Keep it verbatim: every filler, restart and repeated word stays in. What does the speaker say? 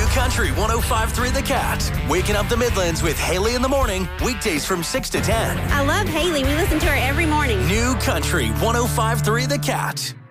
Country one oh five three The Cat. Waking up the Midlands with Haley in the morning. Weekdays from six to ten. I love Haley. We listen to her every morning. New Country one oh five three The Cat.